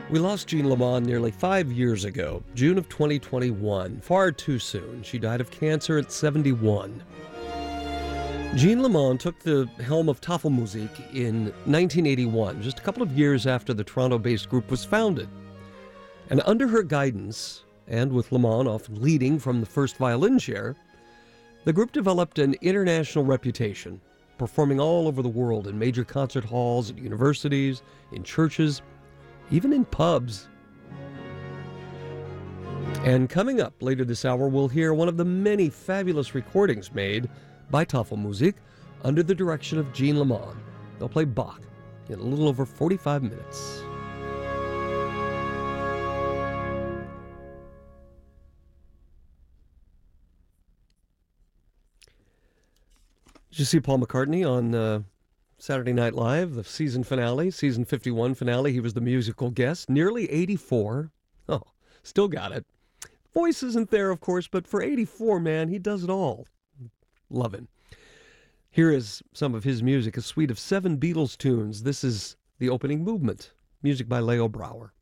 We lost Jean Lamont nearly 5 years ago, June of 2021. Far too soon. She died of cancer at 71. Jean Lamont took the helm of Tafelmusik in 1981, just a couple of years after the Toronto-based group was founded. And under her guidance, and with Lamont often leading from the first violin chair, the group developed an international reputation, performing all over the world in major concert halls, at universities, in churches, even in pubs. And coming up later this hour, we'll hear one of the many fabulous recordings made by Tafelmusik under the direction of Jean Lamont. They'll play Bach in a little over 45 minutes. Did you see Paul McCartney on Saturday Night Live, the season finale, season 51 finale? He was the musical guest, nearly 84. Oh, still got it. Voice isn't there, of course, but for 84, man, he does it all. Love him. Here is some of his music, a suite of 7 Beatles tunes. This is the opening movement, music by Leo Brouwer.